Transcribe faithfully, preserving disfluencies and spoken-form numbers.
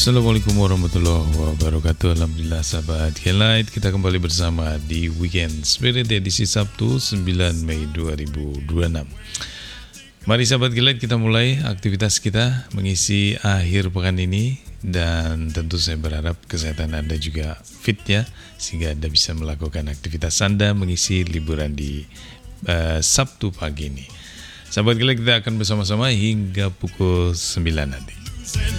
Assalamualaikum warahmatullahi wabarakatuh. Alhamdulillah sahabat Highlight, kita kembali bersama di Weekend Spirit edisi Sabtu sembilan Mei dua ribu dua puluh enam. Mari sahabat Highlight, kita mulai aktivitas kita mengisi akhir pekan ini. Dan tentu saya berharap kesehatan Anda juga fit ya, sehingga Anda bisa melakukan aktivitas Anda mengisi liburan di uh, Sabtu pagi ini. Sahabat Highlight, kita akan bersama-sama hingga pukul sembilan nanti.